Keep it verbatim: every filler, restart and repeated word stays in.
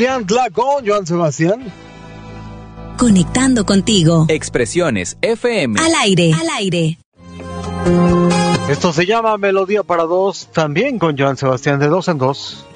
Julián Gla con Joan Sebastián. Conectando contigo. Expresiones F M. Al aire. Al aire. Esto se llama Melodía para Dos, también con Joan Sebastián, de dos en dos.